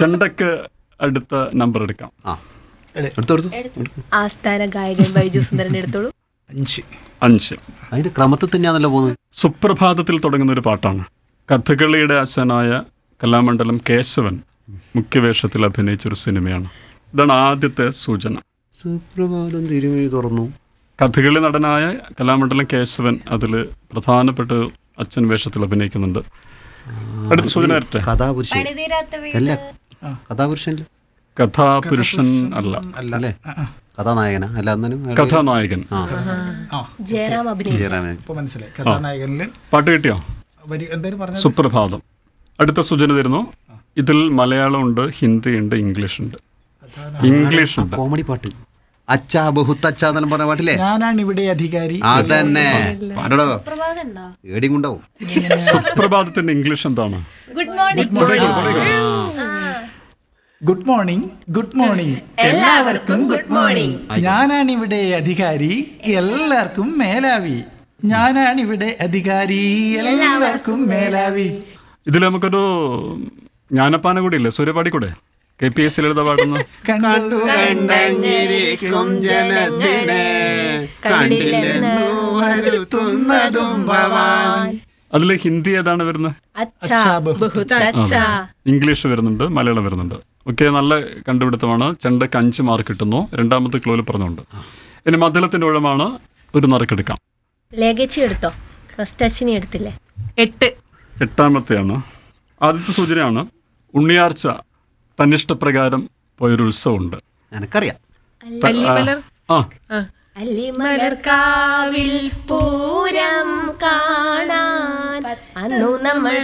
ചെണ്ടക്ക് അടുത്ത നമ്പർ എടുക്കാം. ആസ്ഥാന ഗായകൻ ബൈജു സുന്ദരൻ എടുത്തോളൂ. 5. അതിന്റെ ക്രമത്തിൽ തന്നെയാണല്ലോ പോകുന്നത്. സുപ്രഭാതത്തിൽ തുടങ്ങുന്ന ഒരു പാട്ടാണ്. കഥകളിയുടെ ആശാനായ കലാമണ്ഡലം കേശവൻ മുഖ്യവേഷത്തിൽ അഭിനയിച്ചൊരു സിനിമയാണ്. ഇതാണ് ആദ്യത്തെ സൂചന. സുപ്രഭാതം തിരുവഴി തുറന്നു. കഥകളി നടനായ കലാമണ്ഡലം കേശവൻ അതിൽ പ്രധാനപ്പെട്ട അച്ഛൻ വേഷത്തിൽ അഭിനയിക്കുന്നുണ്ട്. അടുത്ത സൂചന വരട്ടെ. കഥാപുരുഷൻ അല്ല, കഥാപുരുഷൻ കഥാപുരുഷൻ അല്ല, അല്ലേ? കഥാനായകനാ? അല്ല, കഥാനായകൻ. ജയറാം അഭിനയിച്ചു. പാട്ട് കിട്ടിയോ? സുപ്രഭാതം. അടുത്ത സൂചന തരുന്നു. ഇതിൽ മലയാളം ഉണ്ട്, ഹിന്ദി ഉണ്ട്, ഇംഗ്ലീഷ് ഉണ്ട്. ഇംഗ്ലീഷ് ഉണ്ട്. കോമഡി പാട്ട്. അച്ഛാ ബഹുത്ത് അച്ഛാ എന്നെല്ലാം പറഞ്ഞ പാട്ടില്ലേ? ഞാനാണ് ഇവിടെ അധികാരി. അതന്നെ. ഏടിയുണ്ടാവും. സുപ്രഭാതത്തിന്റെ ഇംഗ്ലീഷ് എന്താണ്? Good morning. Good morning. Good morning. എല്ലാവർക്കും ഗുഡ് മോർണിംഗ്. ഞാനാണ് ഇവിടെ അധികാരി, എല്ലാവർക്കും മേലാവി. ഞാനാണ് ഇവിടെ അധികാരി, എല്ലാവർക്കും മേലാവി. ഇതിൽ നമുക്കൊരു ജ്ഞാനപ്പാന കൂടി ഇല്ലേ? സൂര്യപാടി കൂടെ KPS ലളിത പാടുന്നു. കണ്ടു കണ്ടങ്ങിരിക്കും ജനത്തിനെ കണ്ടില്ലെന്നു വരുത്തുന്നതും ഭവാൻ. അതില് ഹിന്ദി ഏതാണ് വരുന്നത്? ഇംഗ്ലീഷ് വരുന്നുണ്ട്, മലയാളം വരുന്നുണ്ട്. ഓക്കെ, നല്ല കണ്ടുപിടുത്തമാണ്. ചെണ്ടക്ക് 5 മാർക്ക് കിട്ടുന്നു. രണ്ടാമത്തെ ക്ലോയിൽ പറഞ്ഞുണ്ട്. ഇനി മദ്ദളത്തിന്റെ ഊഴമാണ്. ഒരു നറുക്കെടുക്കാം. ലേഖച്ചി എടുത്തോ? ഫസ്റ്റ് അശ്വിനി എടുത്തില്ലേ? 8. 8ാമത്തെയാണ്. ആദ്യത്തെ സൂചനയാണ്. ഉണ്ണിയാർച്ച തന്നിഷ്ടപ്രകാരം പോയൊരു ഉത്സവമുണ്ട്. എനക്കറിയാം. അല്ലിമലർക്കാവിൽ പൂരം കാണാൻ അന്നു നമ്മൾ